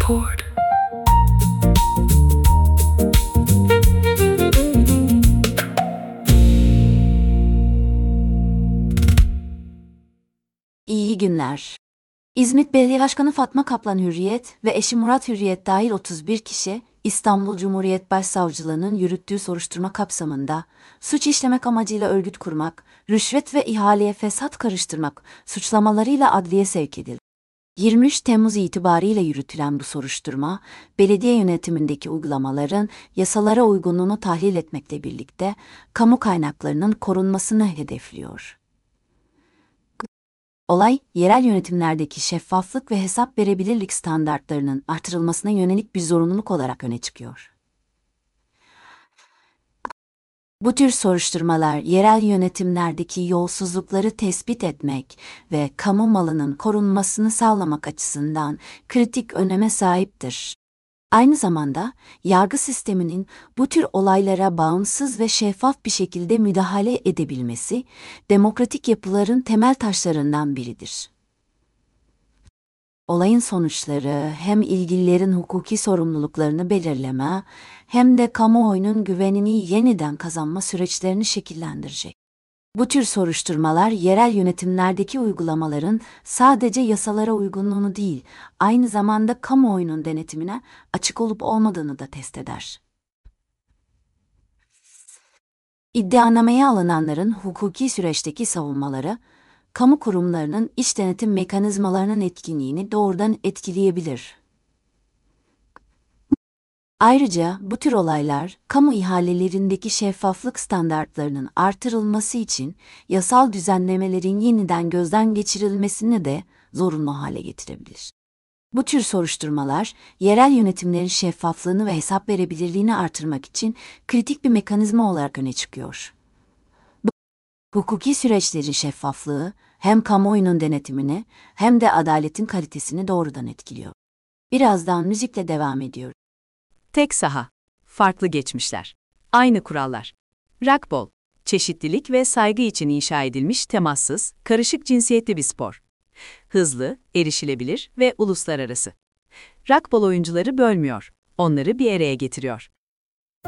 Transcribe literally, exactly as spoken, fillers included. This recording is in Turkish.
Report. İyi günler. İzmit Belediye Başkanı Fatma Kaplan Hürriyet ve eşi Murat Hürriyet dahil otuz bir kişi, İstanbul Cumhuriyet Başsavcılığı'nın yürüttüğü soruşturma kapsamında suç işlemek amacıyla örgüt kurmak, rüşvet ve ihaleye fesat karıştırmak suçlamalarıyla adliye sevk edildi. yirmi üç Temmuz itibariyle yürütülen bu soruşturma, belediye yönetimindeki uygulamaların yasalara uygunluğunu tahlil etmekle birlikte kamu kaynaklarının korunmasını hedefliyor. Olay, yerel yönetimlerdeki şeffaflık ve hesap verebilirlik standartlarının artırılmasına yönelik bir zorunluluk olarak öne çıkıyor. Bu tür soruşturmalar, yerel yönetimlerdeki yolsuzlukları tespit etmek ve kamu malının korunmasını sağlamak açısından kritik öneme sahiptir. Aynı zamanda, yargı sisteminin bu tür olaylara bağımsız ve şeffaf bir şekilde müdahale edebilmesi, demokratik yapıların temel taşlarından biridir. Olayın sonuçları hem ilgililerin hukuki sorumluluklarını belirleme, hem de kamuoyunun güvenini yeniden kazanma süreçlerini şekillendirecek. Bu tür soruşturmalar, yerel yönetimlerdeki uygulamaların sadece yasalara uygunluğunu değil, aynı zamanda kamuoyunun denetimine açık olup olmadığını da test eder. İddianameye alınanların hukuki süreçteki savunmaları, kamu kurumlarının iç denetim mekanizmalarının etkinliğini doğrudan etkileyebilir. Ayrıca bu tür olaylar, kamu ihalelerindeki şeffaflık standartlarının artırılması için yasal düzenlemelerin yeniden gözden geçirilmesini de zorunlu hale getirebilir. Bu tür soruşturmalar, yerel yönetimlerin şeffaflığını ve hesap verebilirliğini artırmak için kritik bir mekanizma olarak öne çıkıyor. Bu, hukuki süreçlerin şeffaflığı, hem kamuoyunun denetimini hem de adaletin kalitesini doğrudan etkiliyor. Birazdan müzikle devam ediyoruz. Tek saha, farklı geçmişler, aynı kurallar. Rugby, çeşitlilik ve saygı için inşa edilmiş temassız, karışık cinsiyetli bir spor. Hızlı, erişilebilir ve uluslararası. Rugby oyuncuları bölmüyor, onları bir araya getiriyor.